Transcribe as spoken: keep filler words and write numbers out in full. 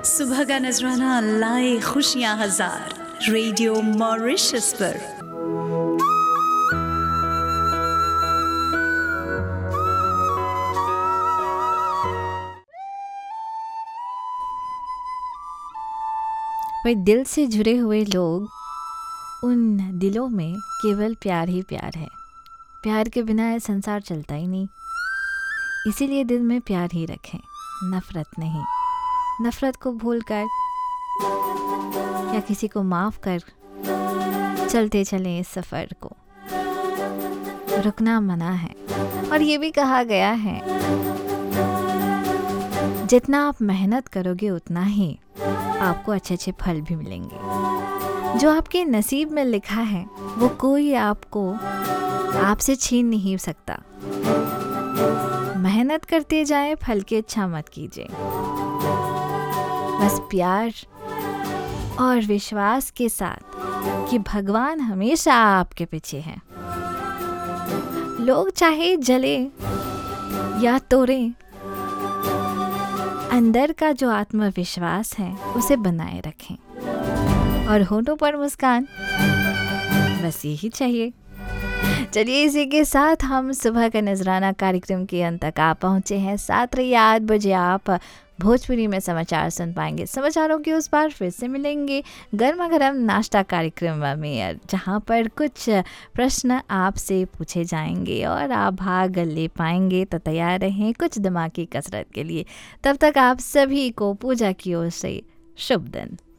सुबह का नजराना लाए खुशियां हजार, रेडियो मॉरिशस पर। पर दिल से जुड़े हुए लोग, उन दिलों में केवल प्यार ही प्यार है। प्यार के बिना ये संसार चलता ही नहीं। इसीलिए दिल में प्यार ही रखें, नफ़रत नहीं। नफ़रत को भूलकर या किसी को माफ़ कर चलते चलें इस सफ़र को। रुकना मना है। और ये भी कहा गया है, जितना आप मेहनत करोगे उतना ही आपको अच्छे अच्छे फल भी मिलेंगे। जो आपके नसीब में लिखा है वो कोई आपको आपसे छीन नहीं सकता। मेहनत करते जाएं, फल की इच्छा मत कीजिए। बस प्यार और विश्वास के साथ कि भगवान हमेशा आपके पीछे है। लोग चाहे जले या तोड़े, अंदर का जो आत्मविश्वास है उसे बनाए रखें और होठों पर मुस्कान, बस यही चाहिए। चलिए, इसी के साथ हम सुबह का नजराना कार्यक्रम के अंत तक आ पहुँचे हैं। सात रहिए, आठ बजे आप भोजपुरी में समाचार सुन पाएंगे। समाचारों के उस पार फिर से मिलेंगे गर्मा गर्म नाश्ता कार्यक्रम में, जहां पर कुछ प्रश्न आपसे पूछे जाएंगे और आप भाग ले पाएंगे। तो तैयार रहें कुछ दिमागी कसरत के लिए। तब तक आप सभी को पूजा की ओर से शुभ दिन।